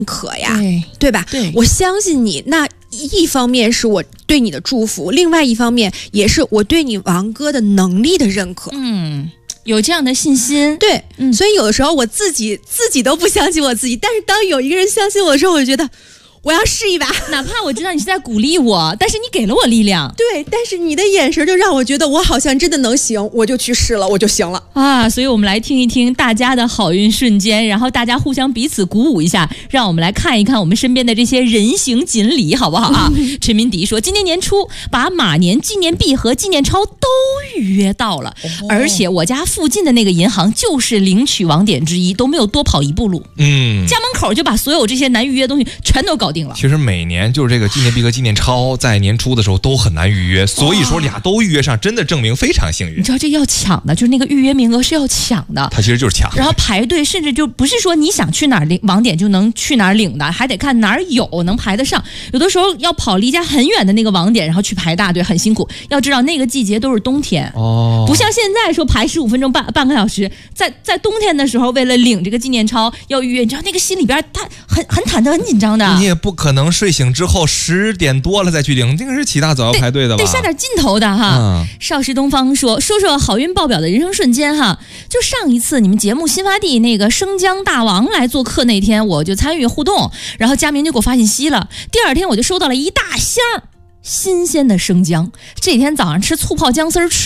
可呀， 对吧？ 对， 我相信你。那一方面是我对你的祝福，另外一方面也是我对你王哥的能力的认可。 有这样的信心。 对，所以有的时候我自己都不相信我自己，但是当有一个人相信我的时候，我就觉得我要试一把， 哪怕我知道你是在鼓励我，但是你给了我力量。 对，但是你的眼神就让我觉得我好像真的能行，我就去试了，我就行了啊！所以我们来听一听大家的好运瞬间，然后大家互相彼此鼓舞一下，让我们来看一看我们身边的这些人形锦鲤，好不好啊？陈明迪说，今年年初把马年纪念币和纪念钞都预约到了，而且我家附近的那个银行就是领取网点之一，都没有多跑一步路。家门口就把所有这些难预约的东西全都搞定了。 其实每年就是这个纪念币和纪念钞在年初的时候都很难预约，所以说俩都预约上，真的证明非常幸运。 你知道这要抢的，就是那个预约名额是要抢的， 它其实就是抢， 然后排队，甚至就不是说你想去哪儿领网点就能去哪儿领的，还得看哪儿有能排得上。有的时候要跑离家很远的那个网点，然后去排大队，很辛苦。要知道那个季节都是冬天不像现在说排15分钟半个小时，在冬天的时候，为了领这个纪念钞要预约，你知道那个心里边他很忐忑很紧张的。 你也不可能睡醒之后10点多了再去领，这个是起大早要排队的吧？ 得下点劲头的哈。邵氏东方说好运爆表的人生瞬间哈，就上一次你们节目新发地那个生姜大王来做客那天，我就参与互动，然后佳明就给我发信息了，第二天我就收到了一大箱新鲜的生姜，这天早上吃醋泡姜丝吃